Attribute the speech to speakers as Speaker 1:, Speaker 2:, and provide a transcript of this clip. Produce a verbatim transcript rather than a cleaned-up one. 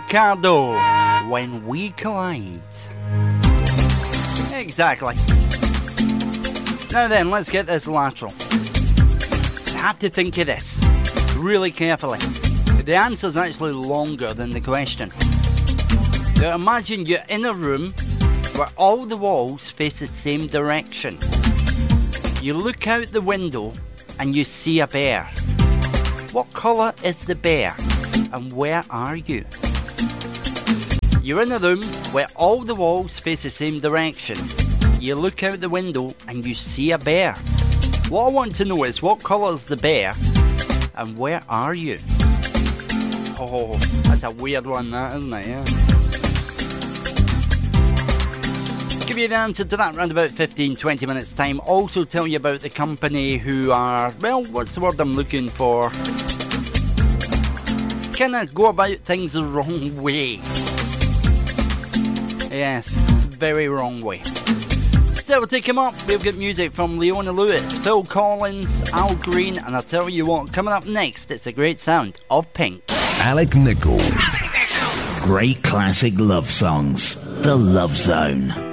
Speaker 1: Ricardo, When We Collide. Exactly. Now then, let's get this lateral. You have to think of this really carefully. The answer's actually longer than the question. Now imagine you're in a room where all the walls face the same direction. You look out the window and you see a bear. What colour is the bear? And where are you? You're in a room where all the walls face the same direction. You look out the window and you see a bear. What I want to know is, what colour is the bear? And where are you? Oh, that's a weird one, that, isn't it? Yeah. Give you the answer to that around about fifteen to twenty minutes time. Also tell you about the company who are, well, what's the word I'm looking for? Kind of go about things the wrong way. Yes, very wrong way. Still, take him up. We'll get music from Leona Lewis, Phil Collins, Al Green, and I'll tell you what, coming up next, it's a great sound of Pink.
Speaker 2: Alec Nichol. Great classic love songs. The Love Zone.